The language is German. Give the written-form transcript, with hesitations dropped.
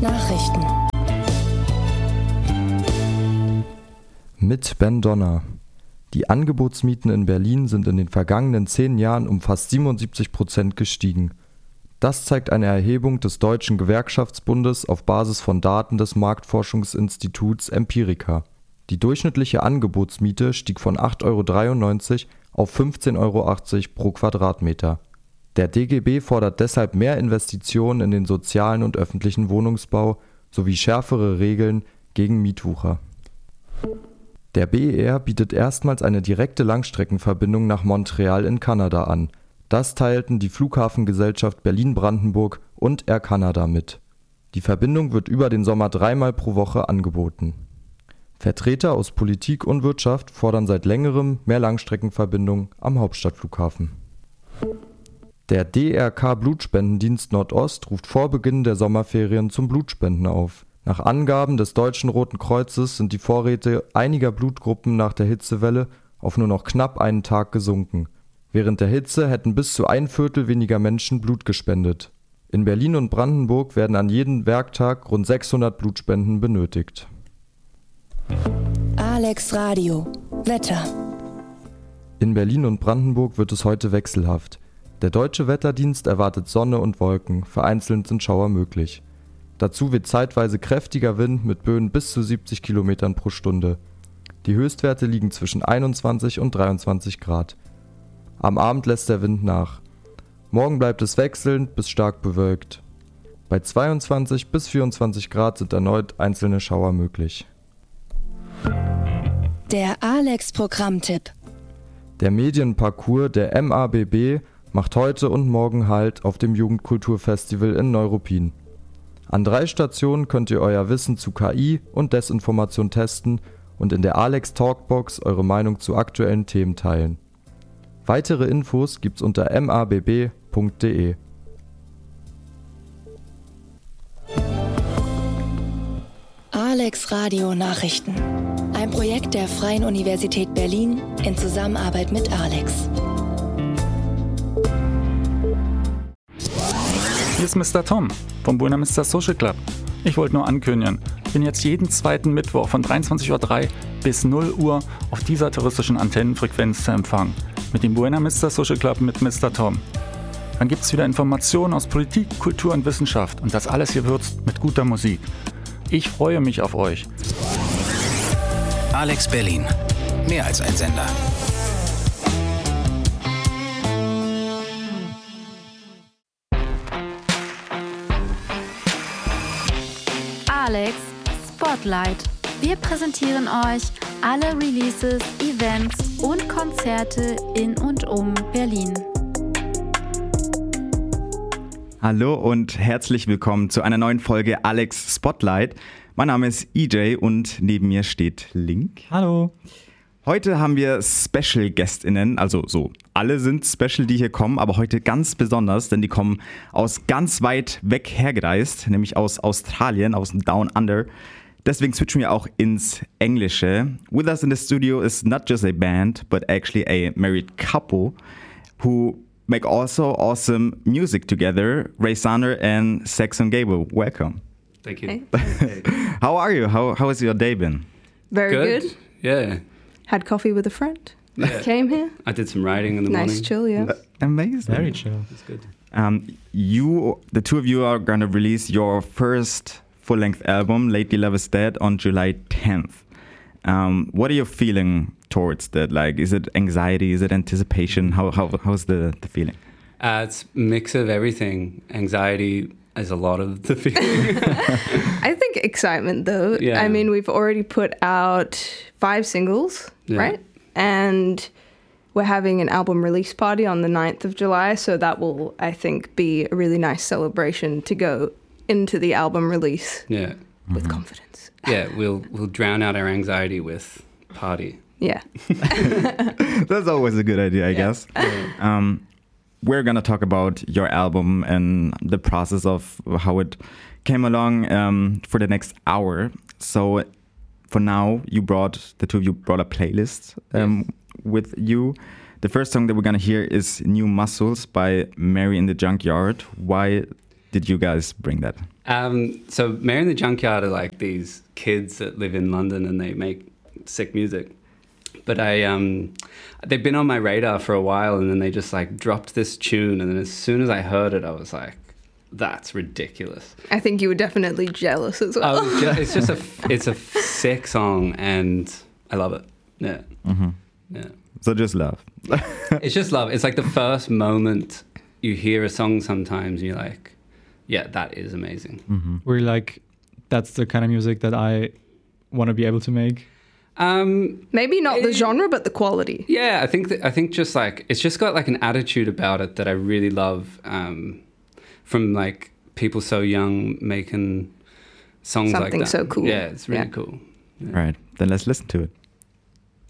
Nachrichten. Mit Ben Donner. Die Angebotsmieten in Berlin sind in den vergangenen 10 Jahren um fast 77% gestiegen. Das zeigt eine Erhebung des Deutschen Gewerkschaftsbundes auf Basis von Daten des Marktforschungsinstituts Empirica. Die durchschnittliche Angebotsmiete stieg von 8,93 € auf 15,80 € pro Quadratmeter. Der DGB fordert deshalb mehr Investitionen in den sozialen und öffentlichen Wohnungsbau sowie schärfere Regeln gegen Mietwucher. Der BER bietet erstmals eine direkte Langstreckenverbindung nach Montreal in Kanada an. Das teilten die Flughafengesellschaft Berlin-Brandenburg und Air Canada mit. Die Verbindung wird über den Sommer 3-mal pro Woche angeboten. Vertreter aus Politik und Wirtschaft fordern seit längerem mehr Langstreckenverbindungen am Hauptstadtflughafen. Der DRK Blutspendendienst Nordost ruft vor Beginn der Sommerferien zum Blutspenden auf. Nach Angaben des Deutschen Roten Kreuzes sind die Vorräte einiger Blutgruppen nach der Hitzewelle auf nur noch knapp einen Tag gesunken. Während der Hitze hätten bis zu 1/4 weniger Menschen Blut gespendet. In Berlin und Brandenburg werden an jedem Werktag rund 600 Blutspenden benötigt. Alex Radio. Wetter. In Berlin und Brandenburg wird es heute wechselhaft. Der Deutsche Wetterdienst erwartet Sonne und Wolken, vereinzelt sind Schauer möglich. Dazu wird zeitweise kräftiger Wind mit Böen bis zu 70 km pro Stunde. Die Höchstwerte liegen zwischen 21 und 23 Grad. Am Abend lässt der Wind nach. Morgen bleibt es wechselnd bis stark bewölkt. Bei 22 bis 24 Grad sind erneut einzelne Schauer möglich. Der Alex-Programmtipp. Der Medienparcours der MABB macht heute und morgen Halt auf dem Jugendkulturfestival in Neuruppin. An 3 Stationen könnt ihr euer Wissen zu KI und Desinformation testen und in der Alex Talkbox eure Meinung zu aktuellen Themen teilen. Weitere Infos gibt's unter mabb.de. Alex Radio Nachrichten. Ein Projekt der Freien Universität Berlin in Zusammenarbeit mit Alex. Hier ist Mr. Tom vom Buena Vista Social Club. Ich wollte nur ankündigen, ich bin jetzt jeden zweiten Mittwoch von 23:03 bis 0 Uhr auf dieser touristischen Antennenfrequenz zu empfangen. Mit dem Buena Vista Social Club mit Mr. Tom. Dann gibt es wieder Informationen aus Politik, Kultur und Wissenschaft und das alles gewürzt mit guter Musik. Ich freue mich auf euch. Alex Berlin. Mehr als ein Sender. Alex Spotlight. Wir präsentieren euch alle Releases, Events und Konzerte in und um Berlin. Hallo und herzlich willkommen zu einer neuen Folge Alex Spotlight. Mein Name ist EJ und neben mir steht Link. Hallo. Heute haben wir Special-GästInnen, also so, alle sind special, die hier kommen, aber heute ganz besonders, denn die kommen aus ganz weit weg hergereist, nämlich aus Australien, aus Down Under. Deswegen switchen wir auch ins Englische. With us in the studio is not just a band, but actually a married couple who make also awesome music together. Ray Sander and Saxon Gable. Welcome. Thank you. Hey. How are you? How has your day been? Very good. Yeah. Had coffee with a friend. Yeah. Came here. I did some writing in the morning. Nice chill, yeah. Amazing. Very chill. It's good. The two of you are going to release your first full-length album, Lately Love Is Dead, on July 10th. What are you feeling towards that? Like, is it anxiety? Is it anticipation? How's the feeling? It's a mix of everything. Anxiety is a lot of the feeling. I think excitement, though. Yeah. I mean, we've already put out 5 singles, right? And we're having an album release party on the 9th of July, so that will, I think, be a really nice celebration to go into the album release with confidence. Yeah, we'll drown out our anxiety with party. Yeah. That's always a good idea, I guess. We're going to talk about your album and the process of how it came along for the next hour. So for now, the two of you brought a playlist with you. The first song that we're going to hear is New Muscles by Mary in the Junkyard. Why did you guys bring that? So Mary and the Junkyard are like these kids that live in London and they make sick music. But they've been on my radar for a while, and then they just like dropped this tune, and then as soon as I heard it, I was like, that's ridiculous. I think you were definitely jealous as well. It's just it's a sick song, and I love it. Yeah. Mm-hmm. Yeah. So just love. It's just love. It's like the first moment you hear a song sometimes, and you're like, yeah, that is amazing. Mm-hmm. We're like, that's the kind of music that I want to be able to make. Maybe not the genre, but the quality. Yeah, I think just like it's just got like an attitude about it that I really love. From like people so young making songs Something like that. so cool. Yeah, it's really cool. Yeah. All right, then let's listen to it.